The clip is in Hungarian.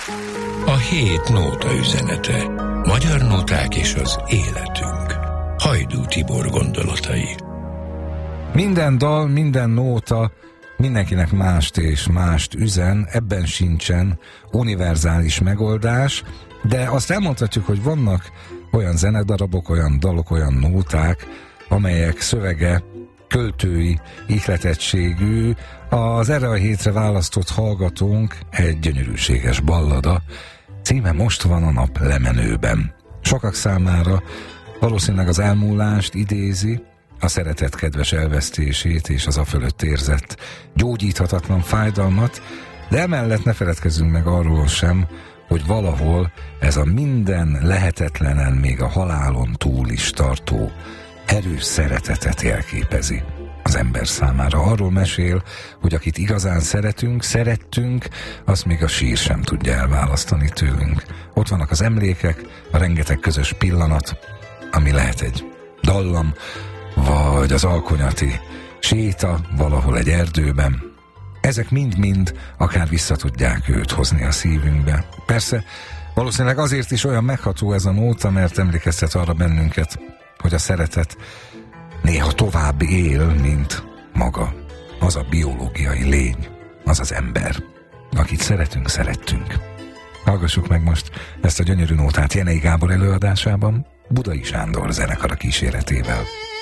A hét nóta üzenete. Magyar nóták és az életünk. Hajdú Tibor gondolatai. Minden dal, minden nóta mindenkinek mást és mást üzen, ebben sincsen univerzális megoldás, de azt elmondhatjuk, hogy vannak olyan zenedarabok, olyan dalok, olyan nóták, amelyek szövege költői ihletettségű. Az erre a hétre választott hallgatónk egy gyönyörűséges ballada, címe Most van a nap lemenőben. Sokak számára valószínűleg az elmúlást idézi, a szeretet kedves elvesztését és az afölött érzett gyógyíthatatlan fájdalmat, de emellett ne feledkezzünk meg arról sem, hogy valahol ez a minden lehetetlenen, még a halálon túl is tartó erős szeretetet jelképezi az ember számára. Arról mesél, hogy akit igazán szerettünk, azt még a sír sem tudja elválasztani tőlünk. Ott vannak az emlékek, a rengeteg közös pillanat, ami lehet egy dallam, vagy az alkonyati séta valahol egy erdőben. Ezek mind-mind akár vissza tudják őt hozni a szívünkbe. Persze, valószínűleg azért is olyan megható ez a nóta, mert emlékeztet arra bennünket, hogy a szeretet néha tovább él, mint maga. Az a biológiai lény, az az ember, akit szerettünk. Hallgassuk meg most ezt a gyönyörű nótát Jenei Gábor előadásában, Budai Sándor zenekara kíséretével.